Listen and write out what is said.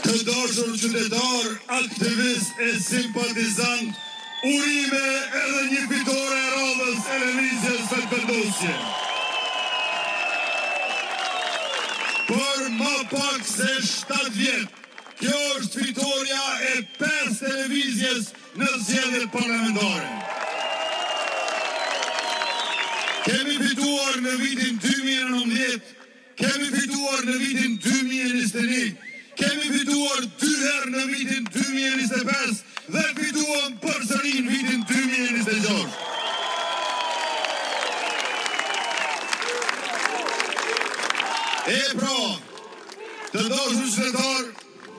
Të dashur qytetar, aktivist e simpatizant, urime edhe një fitore e radhës e lëvizjes vetëvendosje. Për më pak se 7 vjet, kjo është fitoria e 5 televizjes në zgjedhjet parlamentare. Kemi fituar në vitin 2019, kemi fituar në vitin 2021, kemi fituar 2 herë në vitin 2025 dhe fituam përsëri në vitin 2026. E pra, të dashur qytetar,